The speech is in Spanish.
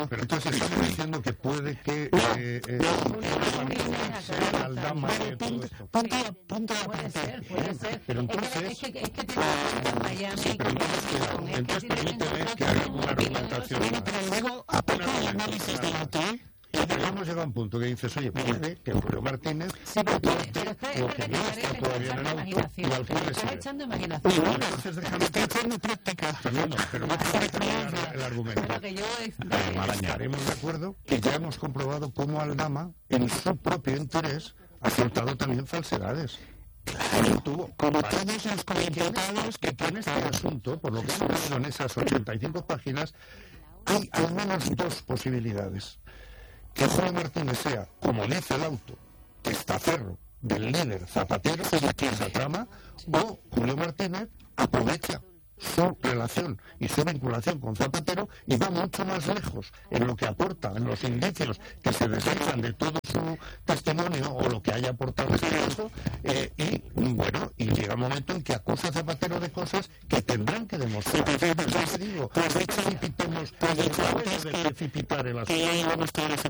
Pero entonces estamos diciendo que puede que sea Aldama de todo esto. Puede ser. Pero entonces... Es que tiene Miami... Entonces permíteme que haga una argumentación. Pero luego, a poco el análisis del hotel... Hemos llegado a un punto que dices, oye, puede que Julio Martínez pero o que no está todavía en el auto, igual puede ser. echando imaginación. Entonces déjame echando práctica. Fernando, pero no puede terminar el argumento. Estaremos de acuerdo que ya hemos comprobado cómo Aldama, en su propio interés, ha soltado también falsedades. Claro, como todos los comentarios que tiene este asunto, por lo que hemos leído en esas 85 páginas, hay al menos dos posibilidades. Que Julio Martínez sea, como dice el auto, testaferro del líder Zapatero, que esa trama, o Julio Martínez aprovecha su relación y su vinculación con Zapatero y va mucho más lejos en lo que aporta, en los indicios que se desechan de todo su testimonio o lo que haya aportado ese caso, y llega un momento en que acusa a Zapatero de cosas que tendrán que demostrar. Yo te digo, precipitemos, de precipitar el asunto. Que ya llevamos toda la semana